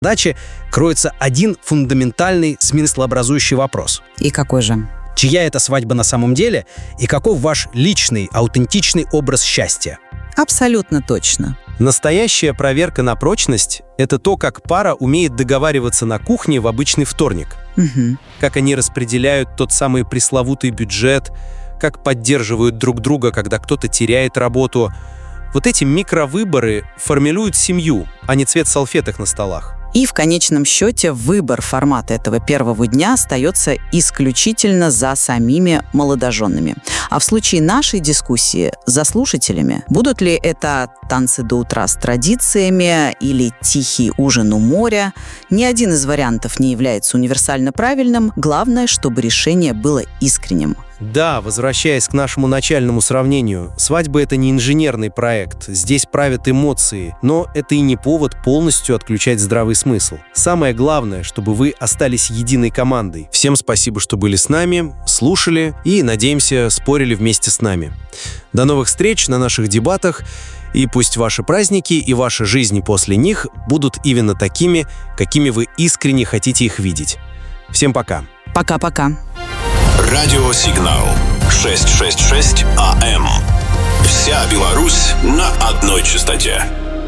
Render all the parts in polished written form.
задаче кроется один фундаментальный смыслообразующий вопрос. И какой же? Чья это свадьба на самом деле и каков ваш личный, аутентичный образ счастья? Абсолютно точно. Настоящая проверка на прочность – это то, как пара умеет договариваться на кухне в обычный вторник. Угу. Как они распределяют тот самый пресловутый бюджет, как поддерживают друг друга, когда кто-то теряет работу. Вот эти микровыборы формируют семью, а не цвет салфеток на столах. И в конечном счете выбор формата этого первого дня остается исключительно за самими молодоженами. А в случае нашей дискуссии за слушателями, будут ли это танцы до утра с традициями или тихий ужин у моря, ни один из вариантов не является универсально правильным. Главное, чтобы решение было искренним. Да, возвращаясь к нашему начальному сравнению, свадьба — это не инженерный проект, здесь правят эмоции, но это и не повод полностью отключать здравый смысл. Самое главное, чтобы вы остались единой командой. Всем спасибо, что были с нами, слушали и, надеемся, спорили вместе с нами. До новых встреч на наших дебатах, и пусть ваши праздники и ваши жизни после них будут именно такими, какими вы искренне хотите их видеть. Всем пока. Пока-пока. Радиосигнал 666 АМ. Вся Беларусь на одной частоте.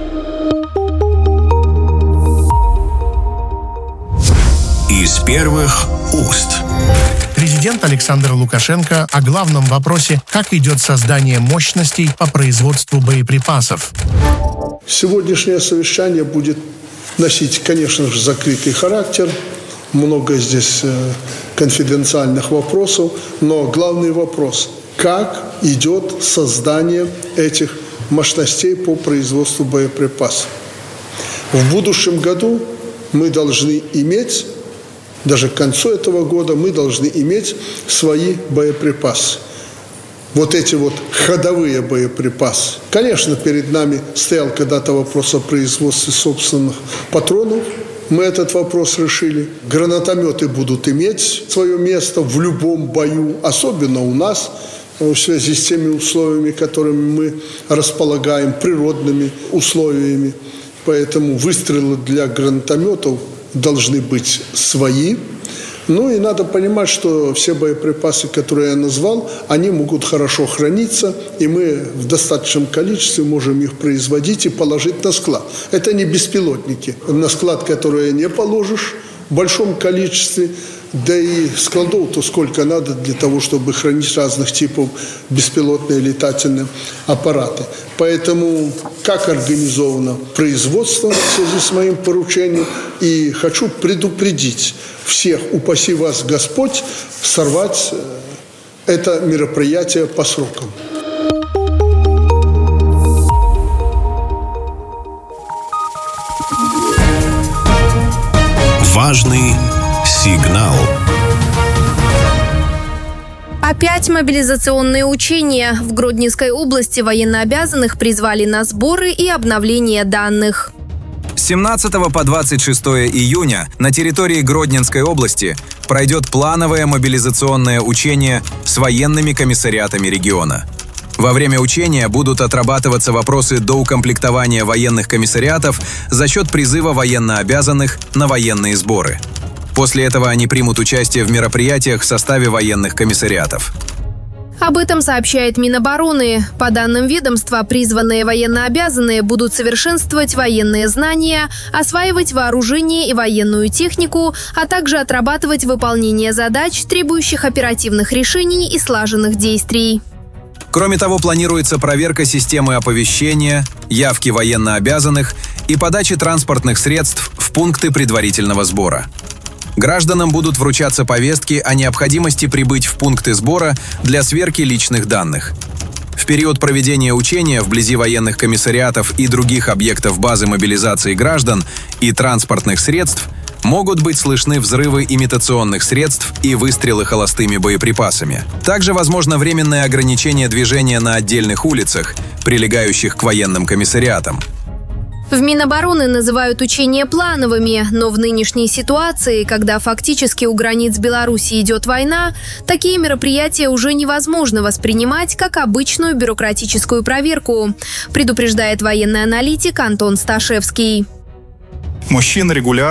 Из первых уст. Президент Александр Лукашенко о главном вопросе, как идет создание мощностей по производству боеприпасов. Сегодняшнее совещание будет носить, конечно же, закрытый характер. Много здесь конфиденциальных вопросов, но главный вопрос – как идет создание этих мощностей по производству боеприпасов. В будущем году мы должны иметь, даже к концу этого года, мы должны иметь свои боеприпасы. Вот эти вот ходовые боеприпасы. Конечно, перед нами стоял когда-то вопрос о производстве собственных патронов. Мы этот вопрос решили. Гранатометы будут иметь свое место в любом бою, особенно у нас, в связи с теми условиями, которыми мы располагаем, природными условиями. Поэтому выстрелы для гранатометов должны быть свои. Ну и надо понимать, что все боеприпасы, которые я назвал, они могут хорошо храниться, и мы в достаточном количестве можем их производить и положить на склад. Это не беспилотники, на склад, которые не положишь в большом количестве, да и складов-то сколько надо для того, чтобы хранить разных типов беспилотные летательные аппараты. Поэтому как организовано производство в связи с моим поручением, и хочу предупредить всех, упаси вас Господь, сорвать это мероприятие по срокам. Важный сигнал. Опять мобилизационные учения. В Гродненской области военнообязанных призвали на сборы и обновление данных. С 17 по 26 июня на территории Гродненской области пройдет плановое мобилизационное учение с военными комиссариатами региона. Во время учения будут отрабатываться вопросы доукомплектования военных комиссариатов за счет призыва военнообязанных на военные сборы. После этого они примут участие в мероприятиях в составе военных комиссариатов. Об этом сообщает Минобороны. По данным ведомства, призванные военнообязанные будут совершенствовать военные знания, осваивать вооружение и военную технику, а также отрабатывать выполнение задач, требующих оперативных решений и слаженных действий. Кроме того, планируется проверка системы оповещения, явки военнообязанных и подачи транспортных средств в пункты предварительного сбора. Гражданам будут вручаться повестки о необходимости прибыть в пункты сбора для сверки личных данных. В период проведения учения вблизи военных комиссариатов и других объектов базы мобилизации граждан и транспортных средств могут быть слышны взрывы имитационных средств и выстрелы холостыми боеприпасами. Также возможно временное ограничение движения на отдельных улицах, прилегающих к военным комиссариатам. В Минобороны называют учения плановыми, но в нынешней ситуации, когда фактически у границ Беларуси идет война, такие мероприятия уже невозможно воспринимать как обычную бюрократическую проверку, предупреждает военный аналитик Антон Сташевский. Мужчины регулярно